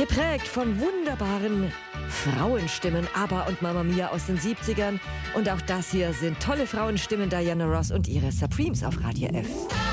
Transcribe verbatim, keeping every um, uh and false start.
Geprägt von wunderbaren Frauenstimmen, ABBA und Mamma Mia aus den siebzigern. Und auch das hier sind tolle Frauenstimmen, Diana Ross und ihre Supremes auf Radio F.